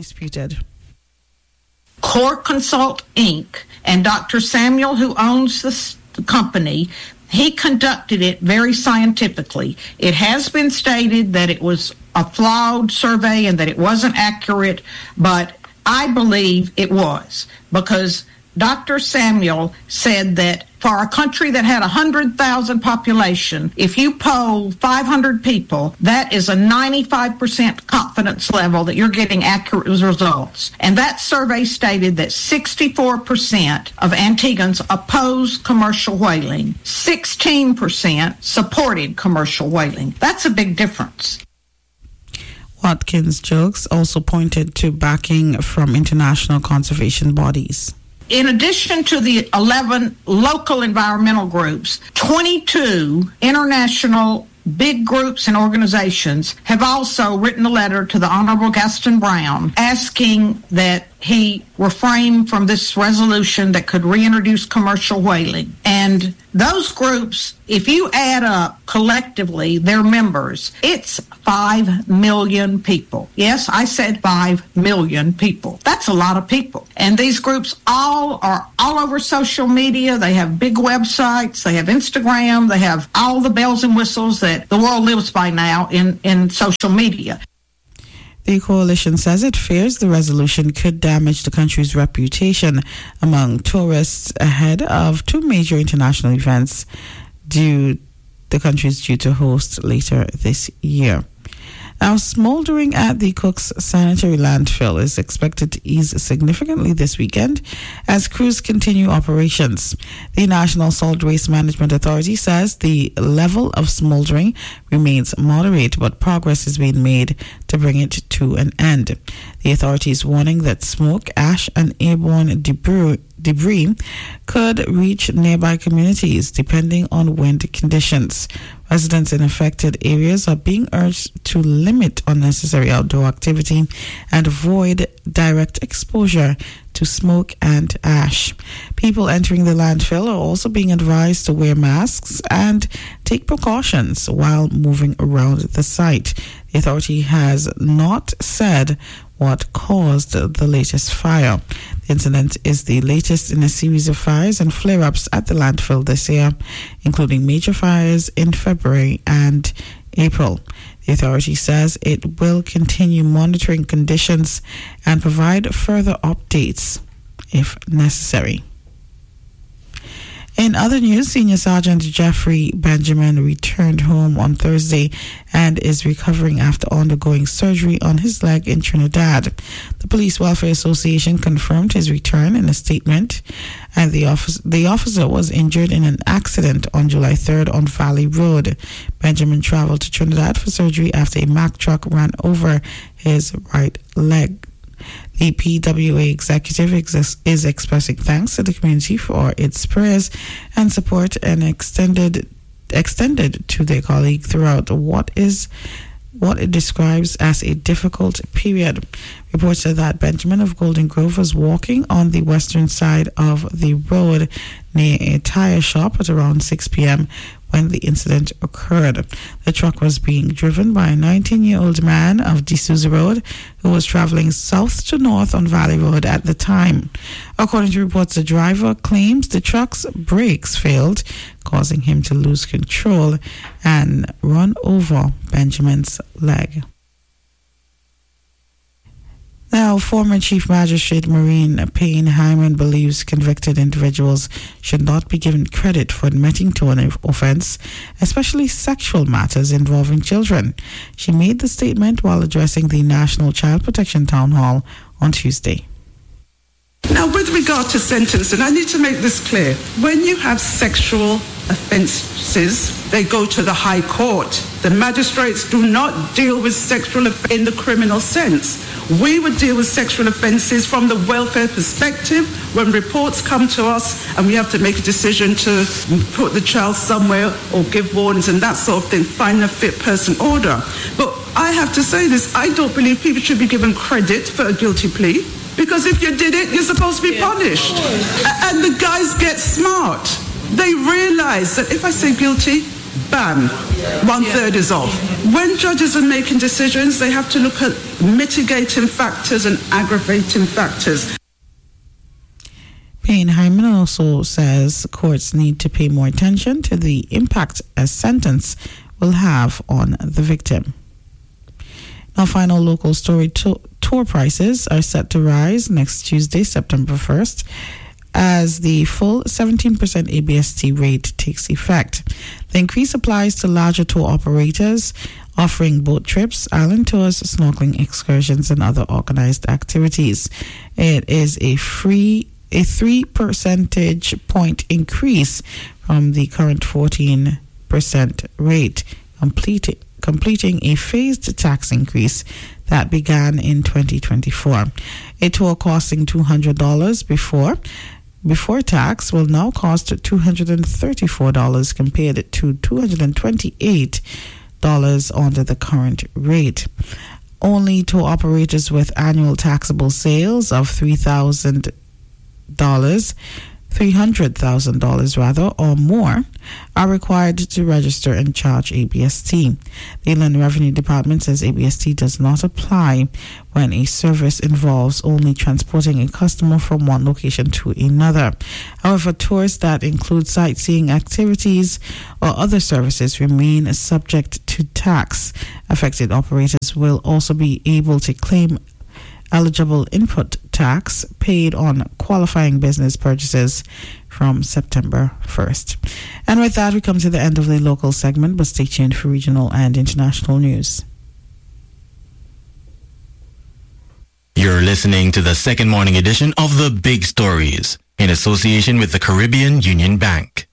disputed. Core Consult Inc. and Dr. Samuel, who owns the company, he conducted it very scientifically. It has been stated that it was a flawed survey and that it wasn't accurate, but I believe it was, because Dr. Samuel said that for a country that had 100,000 population, if you poll 500 people, that is a 95% confidence level that you're getting accurate results. And that survey stated that 64% of Antiguans opposed commercial whaling. 16% supported commercial whaling. That's a big difference. Watkins Jokes also pointed to backing from international conservation bodies. In addition to the 11 local environmental groups, 22 international big groups and organizations have also written a letter to the Honorable Gaston Brown asking that he refrain from this resolution that could reintroduce commercial whaling. And those groups, if you add up collectively their members, it's 5 million people. Yes, I said 5 million people. That's a lot of people. And these groups all are all over social media. They have big websites. They have Instagram. They have all the bells and whistles that the world lives by now in social media. The coalition says it fears the resolution could damage the country's reputation among tourists ahead of two major international events the country is due to host later this year. Now, smoldering at the Cook's Sanitary Landfill is expected to ease significantly this weekend as crews continue operations. The National Solid Waste Management Authority says the level of smoldering remains moderate, but progress is being made to bring it to an end. The authority is warning that smoke, ash, and airborne debris could reach nearby communities depending on wind conditions. Residents in affected areas are being urged to limit unnecessary outdoor activity and avoid direct exposure to smoke and ash. People entering the landfill are also being advised to wear masks and take precautions while moving around the site. The authority has not said what caused the latest fire. The incident is the latest in a series of fires and flare-ups at the landfill this year, including major fires in February and April. The authority says it will continue monitoring conditions and provide further updates if necessary. In other news, Senior Sergeant Jeffrey Benjamin returned home on Thursday and is recovering after undergoing surgery on his leg in Trinidad. The Police Welfare Association confirmed his return in a statement, and the officer was injured in an accident on July 3rd on Valley Road. Benjamin traveled to Trinidad for surgery after a Mack truck ran over his right leg. The PWA executive is expressing thanks to the community for its prayers and support and extended to their colleague throughout what it describes as a difficult period. Reports said that Benjamin of Golden Grove was walking on the western side of the road near a tire shop at around 6 p.m. when the incident occurred. The truck was being driven by a 19-year-old man of D'Souza Road who was traveling south to north on Valley Road at the time. According to reports, the driver claims the truck's brakes failed, causing him to lose control and run over Benjamin's leg. Now, former Chief Magistrate Maureen Payne Hyman believes convicted individuals should not be given credit for admitting to an offense, especially sexual matters involving children. She made the statement while addressing the National Child Protection Town Hall on Tuesday. Now, with regard to sentencing, I need to make this clear. When you have sexual offences, they go to the High Court. The magistrates do not deal with sexual offences in the criminal sense. We would deal with sexual offences from the welfare perspective when reports come to us and we have to make a decision to put the child somewhere or give warnings and that sort of thing, find a fit person order. But I have to say this, I don't believe people should be given credit for a guilty plea. Because if you did it, you're supposed to be punished. And the guys get smart. They realize that if I say guilty, bam, 1/3 is off. When judges are making decisions, they have to look at mitigating factors and aggravating factors. Payne Hyman also says courts need to pay more attention to the impact a sentence will have on the victim. Now, final local story, tour prices are set to rise next Tuesday, September 1st, as the full 17% ABST rate takes effect. The increase applies to larger tour operators offering boat trips, island tours, snorkeling excursions, and other organized activities. It is a 3 percentage point increase from the current 14% rate, completing a phased tax increase that began in 2024. A tour costing $200 before tax will now cost $234 compared to $228 under the current rate. Only tour operators with annual taxable sales of $300,000 rather, or more, are required to register and charge ABST. The Inland Revenue Department says ABST does not apply when a service involves only transporting a customer from one location to another. However, tours that include sightseeing activities or other services remain subject to tax. Affected operators will also be able to claim eligible input tax paid on qualifying business purchases from September 1st. And with that, we come to the end of the local segment, but stay tuned for regional and international news. You're listening to the second morning edition of The Big Stories in association with the Caribbean Union Bank.